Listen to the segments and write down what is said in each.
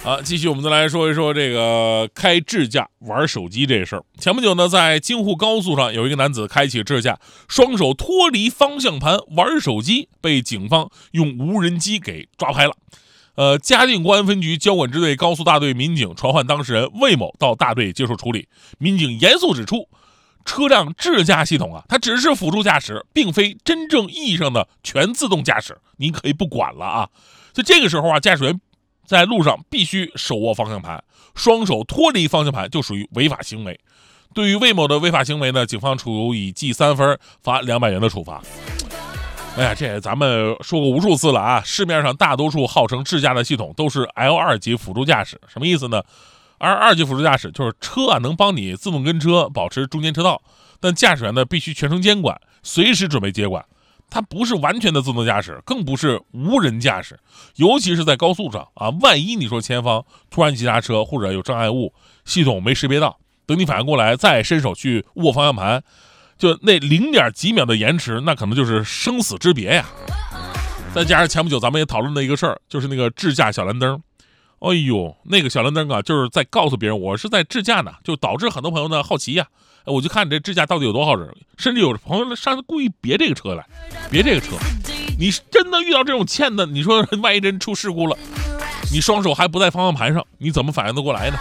继续我们再来说一说这个开智驾玩手机这事儿。前不久呢，在京沪高速上有一个男子开启智驾，双手脱离方向盘玩手机，被警方用无人机给抓拍了。嘉定公安分局交管支队高速大队民警传唤当事人魏某到大队接受处理。民警严肃指出，车辆智驾系统它只是辅助驾驶，并非真正意义上的全自动驾驶，你可以不管了啊。就这个时候驾驶员在路上必须手握方向盘，双手脱离方向盘就属于违法行为。对于魏某的违法行为呢，警方处以记3分、罚200元的处罚。哎呀，这咱们说过无数次了啊！市面上大多数号称智驾的系统都是 L2 级辅助驾驶，什么意思呢？而2级辅助驾驶就是车能帮你自动跟车，保持中间车道，但驾驶员呢必须全程监管，随时准备接管。它不是完全的自动驾驶，更不是无人驾驶，尤其是在高速上万一你说前方突然急刹车或者有障碍物，系统没识别到，等你反应过来再伸手去握方向盘，就那0.几秒的延迟，那可能就是生死之别呀。再加上前不久咱们也讨论的一个事儿，就是那个智驾小蓝灯。哎呦，那个小蓝灯就是在告诉别人我是在智驾呢，就导致很多朋友呢好奇我就看这智驾到底有多好使，甚至有朋友上来故意别这个车来，别这个车。你真的遇到这种欠的，你说万一人出事故了，你双手还不在方向盘上，你怎么反应得过来呢？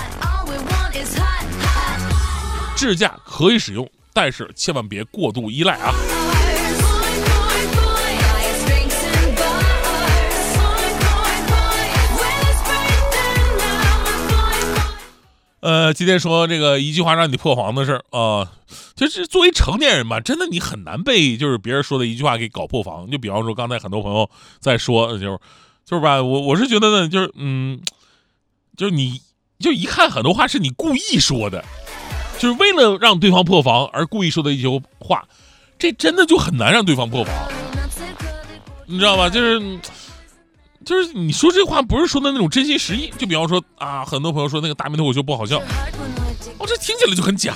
智驾可以使用，但是千万别过度依赖啊。今天说这个一句话让你破防的事儿就是作为成年人嘛，真的你很难被就是别人说的一句话给搞破防。就比方说刚才很多朋友在说，就是吧，我是觉得呢，就是你就一看很多话是你故意说的，就是为了让对方破防而故意说的一句话，这真的就很难让对方破防，你知道吧？就是你说这话不是说的那种真心实意，就比方说很多朋友说那个大明脱口秀不好笑，这听起来就很假。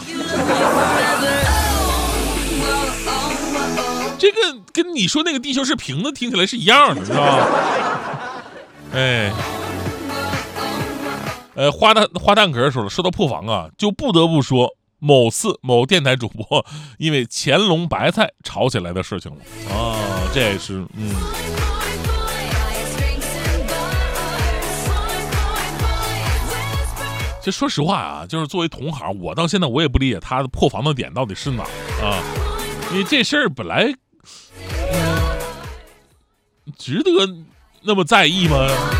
这个跟你说那个地球是平的听起来是一样的，你知道吗？花旦可是说了，说到破防就不得不说某次某电台主播因为乾隆白菜吵起来的事情了这是就说实话就是作为同行，我到现在我也不理解他的破防的点到底是哪因为这事儿本来值得那么在意吗？